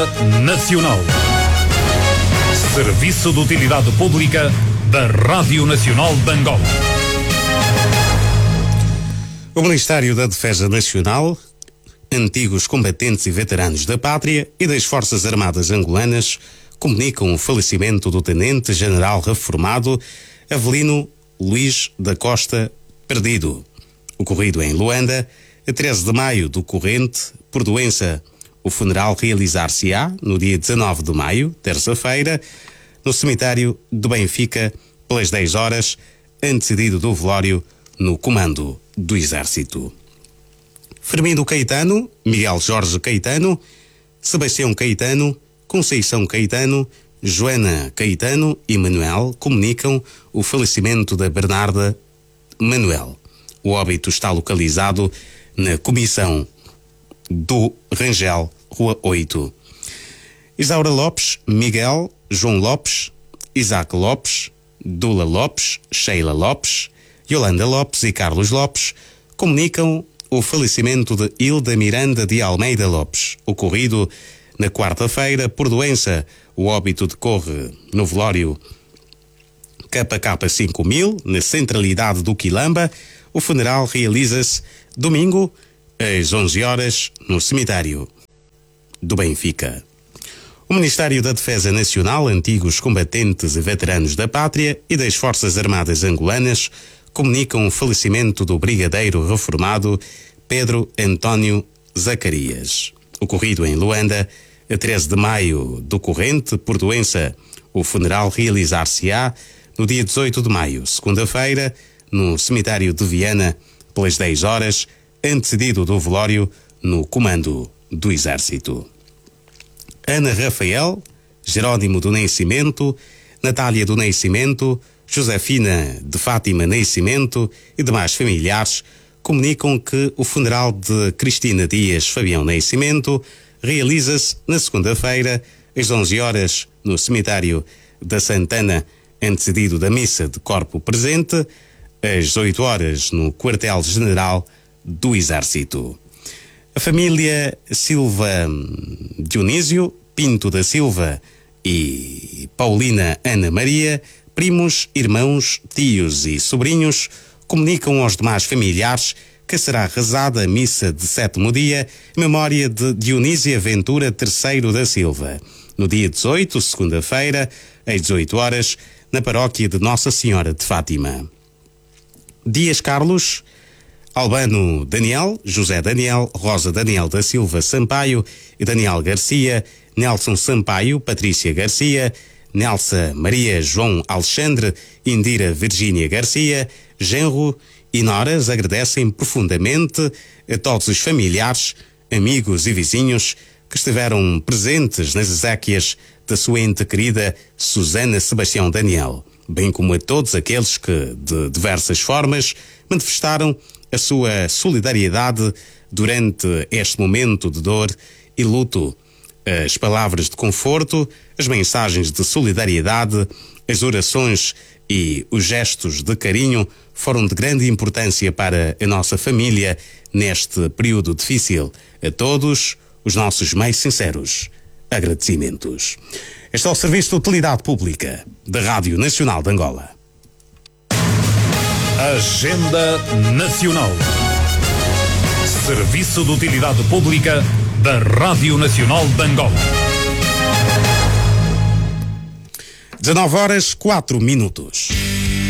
Nacional. Serviço de Utilidade Pública da Rádio Nacional de Angola. O Ministério da Defesa Nacional, antigos combatentes e veteranos da pátria e das Forças Armadas angolanas comunicam o falecimento do Tenente-General reformado Avelino Luís da Costa Perdido, ocorrido em Luanda, a 13 de maio do corrente, por doença. O funeral realizar-se-á no dia 19 de maio, terça-feira, no cemitério do Benfica, pelas 10 horas, antecedido do velório no comando do Exército. Firmino Caetano, Miguel Jorge Caetano, Sebastião Caetano, Conceição Caetano, Joana Caetano e Manuel comunicam o falecimento da Bernarda Manuel. O óbito está localizado na Comissão do Rangel, Rua 8. Isaura Lopes, Miguel, João Lopes, Isaac Lopes, Dula Lopes, Sheila Lopes, Yolanda Lopes e Carlos Lopes comunicam o falecimento de Hilda Miranda de Almeida Lopes, ocorrido na quarta-feira por doença. O óbito decorre no velório KK 5000, na centralidade do Quilamba. O funeral realiza-se domingo, às 11 horas, no cemitério do Benfica. O Ministério da Defesa Nacional, antigos combatentes e veteranos da pátria e das Forças Armadas angolanas comunicam o falecimento do brigadeiro reformado Pedro António Zacarias, ocorrido em Luanda, a 13 de maio do corrente, por doença. O funeral realizar-se-á no dia 18 de maio, segunda-feira, no cemitério de Viana, pelas 10 horas, antecedido do velório no comando do Exército. Ana Rafael, Jerónimo do Nascimento, Natália do Nascimento, Josefina de Fátima Nascimento e demais familiares comunicam que o funeral de Cristina Dias Fabião Nascimento realiza-se na segunda-feira, às 11 horas, no cemitério da Santana, antecedido da missa de corpo presente, às 8 horas, no quartel-general do Exército. A família Silva Dionísio, Pinto da Silva e Paulina Ana Maria, primos, irmãos, tios e sobrinhos, comunicam aos demais familiares que será rezada a missa de sétimo dia em memória de Dionísia Ventura III da Silva, no dia 18, segunda-feira, às 18 horas, na paróquia de Nossa Senhora de Fátima. Dias Carlos, Albano Daniel, José Daniel, Rosa Daniel da Silva Sampaio e Daniel Garcia, Nelson Sampaio, Patrícia Garcia, Nelsa Maria João Alexandre, Indira Virgínia Garcia, genro e noras agradecem profundamente a todos os familiares, amigos e vizinhos que estiveram presentes nas exéquias da sua ente querida Susana Sebastião Daniel, bem como a todos aqueles que, de diversas formas, manifestaram a sua solidariedade durante este momento de dor e luto. As palavras de conforto, as mensagens de solidariedade, as orações e os gestos de carinho foram de grande importância para a nossa família neste período difícil. A todos os nossos mais sinceros agradecimentos. Este é o Serviço de Utilidade Pública da Rádio Nacional de Angola. Agenda Nacional. Serviço de Utilidade Pública da Rádio Nacional de Angola. 19 horas 4 minutos.